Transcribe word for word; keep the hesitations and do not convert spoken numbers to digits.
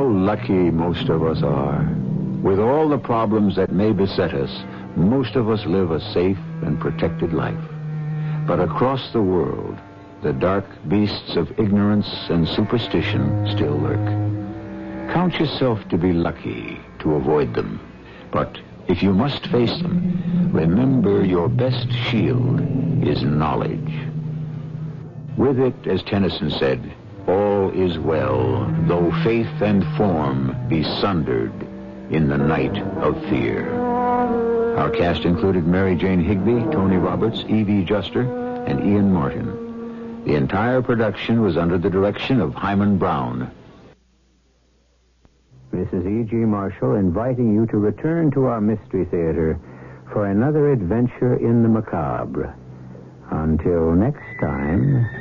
lucky most of us are. With all the problems that may beset us, most of us live a safe and protected life. But across the world, the dark beasts of ignorance and superstition still lurk. Count yourself to be lucky to avoid them. But if you must face them, remember your best shield is knowledge. With it, as Tennyson said, all is well, though faith and form be sundered in the night of fear. Our cast included Mary Jane Higby, Tony Roberts, Evie Juster, and Ian Martin. The entire production was under the direction of Hyman Brown. This is E G. Marshall inviting you to return to our Mystery Theater for another adventure in the macabre. Until next time...